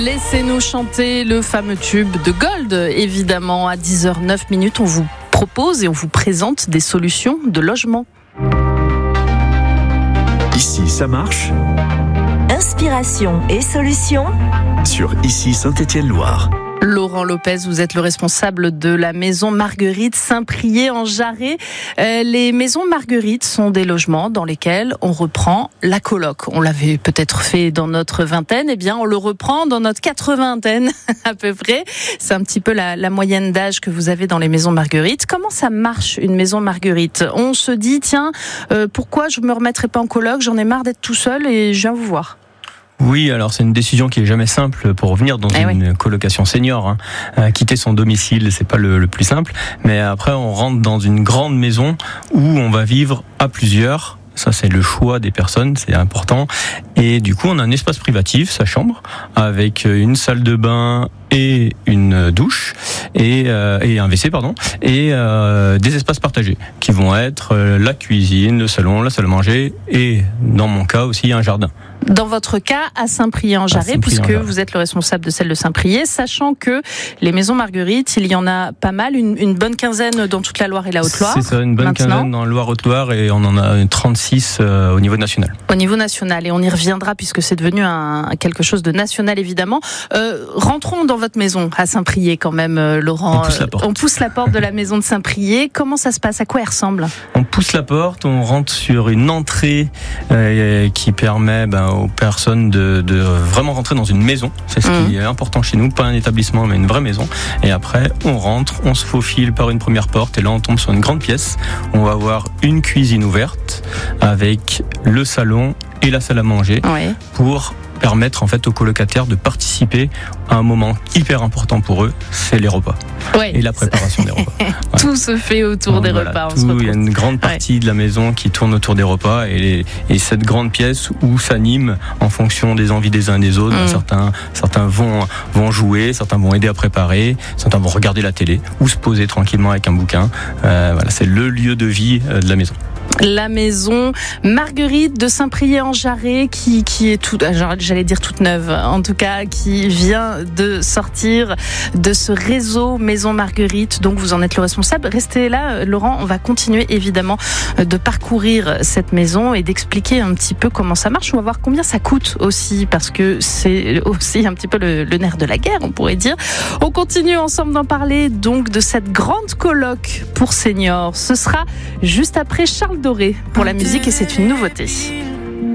Laissez-nous chanter le fameux tube de Gold, évidemment. À 10h09, on vous propose et on vous présente des solutions de logement. Ici, ça marche. Inspiration et solutions Sur Ici Saint-Étienne-Loire. Laurent Lopez, vous êtes le responsable de la maison Marguerite Saint-Priest en Jarret. Les maisons Marguerite sont des logements dans lesquels on reprend la coloc. On l'avait peut-être fait dans notre vingtaine, eh bien on le reprend dans notre 80aine à peu près. C'est un petit peu la moyenne d'âge que vous avez dans les maisons Marguerite. Comment ça marche une maison Marguerite ? On se dit tiens, pourquoi je me remettrai pas en coloc ? J'en ai marre d'être tout seul et je viens vous voir. Oui, alors c'est une décision qui est jamais simple pour revenir dans une colocation senior. Quitter son domicile, c'est pas le plus simple. Mais après, on rentre dans une grande maison où on va vivre à plusieurs. Ça, c'est le choix des personnes, c'est important. Et du coup, on a un espace privatif, sa chambre, avec une salle de bain et une douche et un WC, et des espaces partagés qui vont être la cuisine, le salon, la salle à manger et, dans mon cas aussi, un jardin. Dans votre cas, à Saint-Priest-en-Jarret, puisque vous êtes le responsable de celle de Saint-Priest, sachant que les maisons Marguerite, il y en a pas mal, une bonne quinzaine dans toute la Loire et la Haute-Loire. C'est ça, une bonne quinzaine dans la Loire-Haute-Loire et on en a 36 au niveau national. Au niveau national, et on y reviendra puisque c'est devenu quelque chose de national évidemment. Rentrons dans votre maison à Saint-Priest quand même, Laurent. On pousse la porte de la maison de Saint-Priest. Comment ça se passe ? À quoi elle ressemble ? On pousse la porte, on rentre sur une entrée qui permet aux personnes de vraiment rentrer dans une maison. C'est ce qui est important chez nous, pas un établissement mais une vraie maison. Et après, on rentre, on se faufile par une première porte et là on tombe sur une grande pièce. On va avoir une cuisine ouverte avec le salon et la salle à manger pour permettre en fait aux colocataires de participer à un moment hyper important pour eux, c'est les repas et la préparation des repas. Tout se fait autour des repas. Il y a une grande partie de la maison qui tourne autour des repas et cette grande pièce où s'anime en fonction des envies des uns et des autres. Certains vont jouer, certains vont aider à préparer, certains vont regarder la télé ou se poser tranquillement avec un bouquin. C'est le lieu de vie de la maison. La maison Marguerite de Saint-Priest-en-Jarret qui est j'allais dire toute neuve, en tout cas qui vient de sortir de ce réseau Maison Marguerite, donc vous en êtes le responsable. Restez là, Laurent, on va continuer évidemment de parcourir cette maison et d'expliquer un petit peu comment ça marche. On va voir combien ça coûte aussi, parce que c'est aussi un petit peu le nerf de la guerre, on pourrait dire. On continue ensemble d'en parler donc de cette grande coloc pour seniors. Ce sera juste après Charles Doré pour la musique et c'est une nouveauté.